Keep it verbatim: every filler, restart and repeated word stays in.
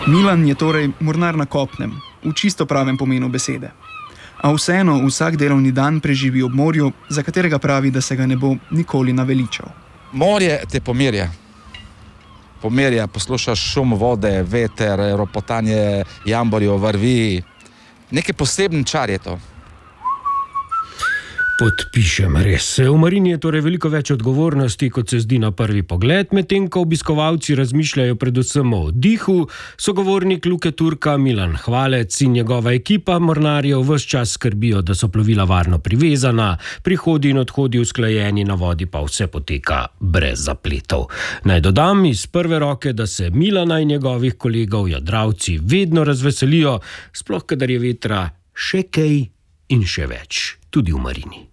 Milan je torej mornar na kopnem, v čisto pravem pomenu besede. A vseeno vsak delovni dan preživi ob morju, za katerega pravi, da se ga ne bo nikoli naveličal. Morje te pomirja. Pomirja, poslušaš šum vode, veter, ropotanje jamborjev, vrvi. Nekaj poseben čar je to. Podpišem, res. V marini je torej veliko več odgovornosti, kot se zdi na prvi pogled, medtem ko obiskovalci razmišljajo predvsem o oddihu. Sogovornik Luke Turka Milan Hvalec in njegova ekipa mornarjev ves čas skrbijo, da so plovila varno privezana, prihodi in odhodi usklajeni, na vodi pa vse poteka brez zapletov. Naj dodam iz prve roke, da se Milana in njegovih kolegov jadralci vedno razveselijo, sploh kadar je vetra še kaj in še več, tudi v marini.